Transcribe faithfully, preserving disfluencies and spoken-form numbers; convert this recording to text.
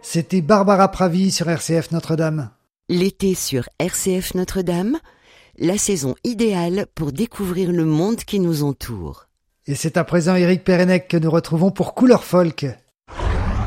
C'était Barbara Pravi sur R C F Notre-Dame. L'été sur R C F Notre-Dame, la saison idéale pour découvrir le monde qui nous entoure. Et c'est à présent Éric Pérenec que nous retrouvons pour Couleur Folk.